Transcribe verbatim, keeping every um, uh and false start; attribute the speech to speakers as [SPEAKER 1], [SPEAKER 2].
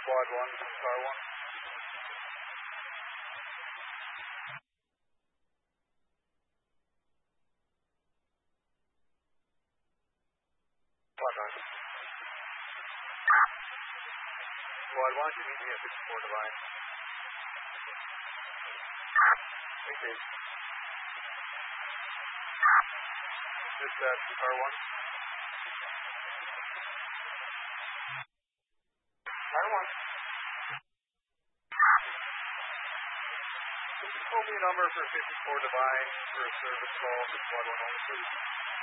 [SPEAKER 1] Squad one, Star one. Squad nine. Squad one, you meet me at fifty-four Divine. Okay. Dispatch, Star one. Star one. Could you call me a number for fifty-four Divine for a service call for Squad one only, please?